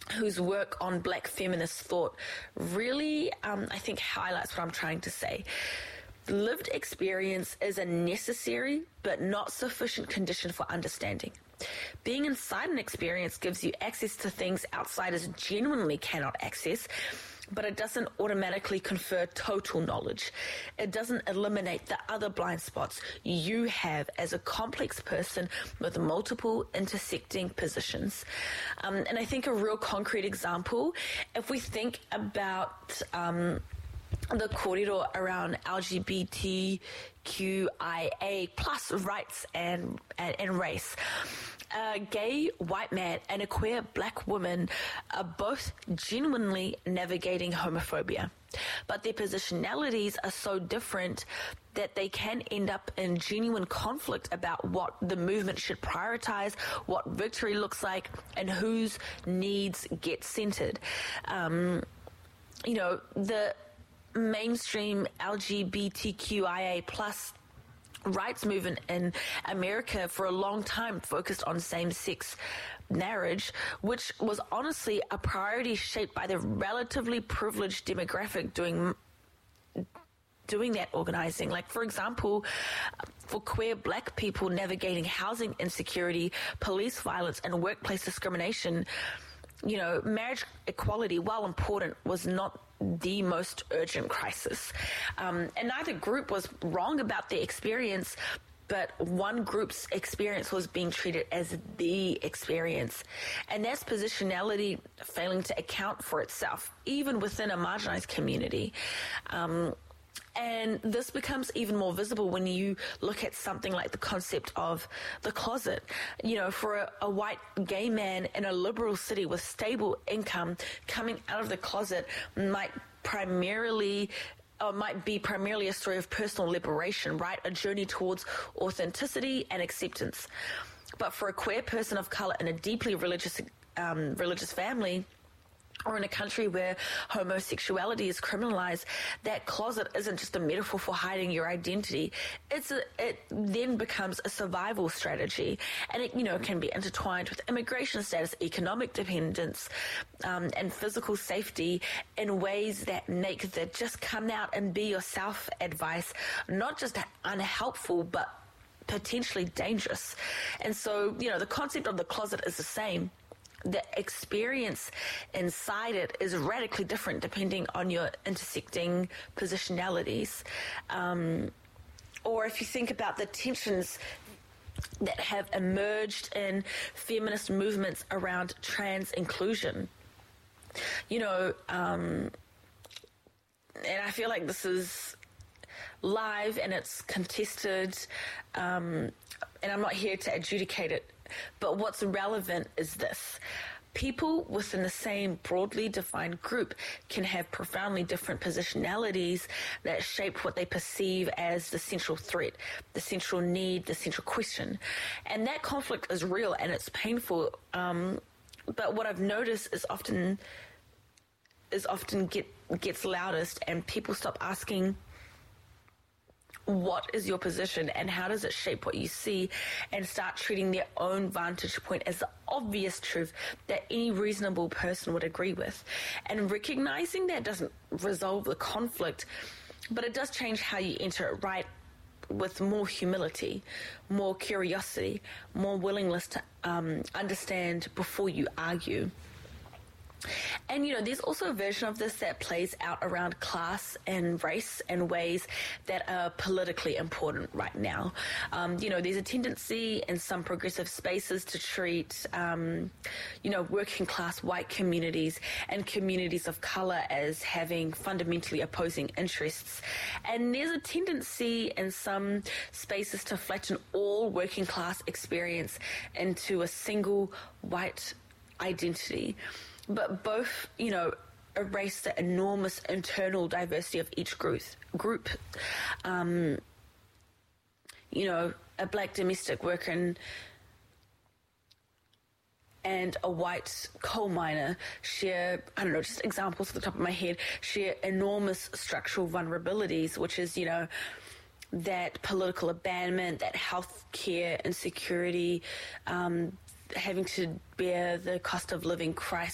whose work on Black feminist thought really, I think, highlights what I'm trying to say. Lived experience is a necessary but not sufficient condition for understanding. Being inside an experience gives you access to things outsiders genuinely cannot access, but it doesn't automatically confer total knowledge. It doesn't eliminate the other blind spots you have as a complex person with multiple intersecting positions. And I think a real concrete example, if we think about the corridor around LGBTQIA plus rights and race. A gay white man and a queer Black woman are both genuinely navigating homophobia, but their positionalities are so different that they can end up in genuine conflict about what the movement should prioritize, what victory looks like, and whose needs get centered. The mainstream LGBTQIA plus rights movement in America for a long time focused on same-sex marriage, which was honestly a priority shaped by the relatively privileged demographic doing that organizing. Like, for example, for queer Black people navigating housing insecurity, police violence, and workplace discrimination, marriage equality, while important, was not the most urgent crisis. And neither group was wrong about their experience, but one group's experience was being treated as the experience. And that's positionality failing to account for itself, even within a marginalized community. And this becomes even more visible when you look at something like the concept of the closet. For a white gay man in a liberal city with stable income, coming out of the closet might be primarily a story of personal liberation, right? A journey towards authenticity and acceptance. But for a queer person of color in a deeply religious family, or in a country where homosexuality is criminalized, that closet isn't just a metaphor for hiding your identity. It then becomes a survival strategy, and it can be intertwined with immigration status, economic dependence, and physical safety in ways that make the just come out and be yourself advice not just unhelpful but potentially dangerous. And so, the concept of the closet is the same. The experience inside it is radically different depending on your intersecting positionalities. Or if you think about the tensions that have emerged in feminist movements around trans inclusion, and I feel like this is live and it's contested, and I'm not here to adjudicate it. But what's relevant is this. People within the same broadly defined group can have profoundly different positionalities that shape what they perceive as the central threat, the central need, the central question. And that conflict is real and it's painful. But what I've noticed is often gets loudest, and people stop asking, what is your position and how does it shape what you see, and start treating their own vantage point as the obvious truth that any reasonable person would agree with. And recognizing that doesn't resolve the conflict, but it does change how you enter it, right? With more humility, more curiosity, more willingness to understand before you argue. And, there's also a version of this that plays out around class and race in ways that are politically important right now. There's a tendency in some progressive spaces to treat, working class white communities and communities of color as having fundamentally opposing interests. And there's a tendency in some spaces to flatten all working class experience into a single white identity. But both, erase the enormous internal diversity of each group. A Black domestic worker and a white coal miner share, just examples at the top of my head, share enormous structural vulnerabilities, which is, that political abandonment, that healthcare insecurity, having to bear the cost of living crisis